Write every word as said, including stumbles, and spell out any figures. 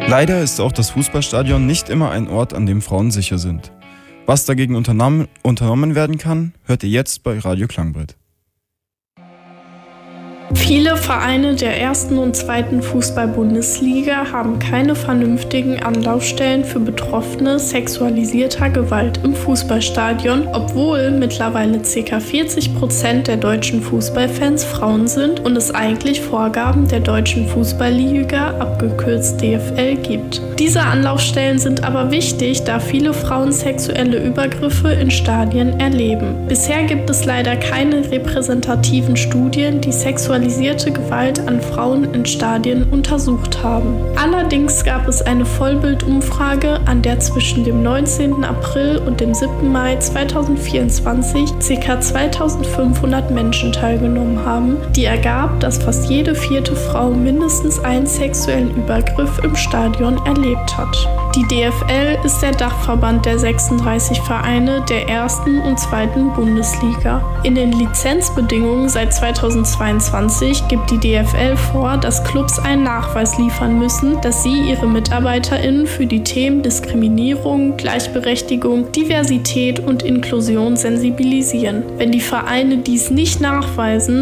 Leider ist auch das Fußballstadion nicht immer ein Ort, an dem Frauen sicher sind. Was dagegen unternommen, unternommen werden kann, hört ihr jetzt bei Radio Klangbrett. Viele Vereine der ersten und zweiten Fußball-Bundesliga haben keine vernünftigen Anlaufstellen für Betroffene sexualisierter Gewalt im Fußballstadion, obwohl mittlerweile ca. vierzig Prozent der deutschen Fußballfans Frauen sind und es eigentlich Vorgaben der Deutschen Fußballliga, abgekürzt D F L, gibt. Diese Anlaufstellen sind aber wichtig, da viele Frauen sexuelle Übergriffe in Stadien erleben. Bisher gibt es leider keine repräsentativen Studien, die sexualisierte Gewalt an Frauen in Stadien untersucht haben. Allerdings gab es eine Vollbildumfrage, an der zwischen dem neunzehnten April und dem siebten Mai zweitausendvierundzwanzig ca. zweitausendfünfhundert Menschen teilgenommen haben, die ergab, dass fast jede vierte Frau mindestens einen sexuellen Übergriff im Stadion erlebt hat. Die D F L ist der Dachverband der sechsunddreißig Vereine der ersten und zweiten Bundesliga. In den Lizenzbedingungen seit zweitausendzweiundzwanzig gibt die D F L vor, dass Clubs einen Nachweis liefern müssen, dass sie ihre MitarbeiterInnen für die Themen Diskriminierung, Gleichberechtigung, Diversität und Inklusion sensibilisieren. Wenn die Vereine dies nicht nachweisen,